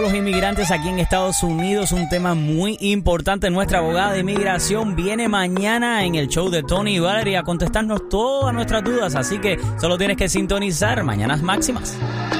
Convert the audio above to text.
Los inmigrantes aquí en Estados Unidos, un tema muy importante. Nuestra abogada de inmigración viene mañana en el show de Tony y Valerie a contestarnos todas nuestras dudas, así que solo tienes que sintonizar Mañanas Máximas.